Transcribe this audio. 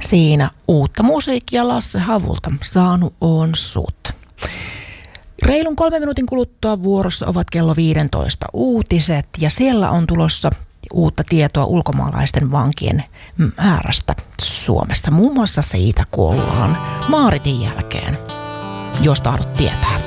Siinä uutta musiikkia Lasse Havulta. Saanut on sut. Reilun 3 minuutin kuluttua vuorossa ovat kello 15 uutiset ja siellä on tulossa uutta tietoa ulkomaalaisten vankien määrästä Suomessa. Muun muassa siitä, kun ollaan Maaritin jälkeen, jos tahdot tietää.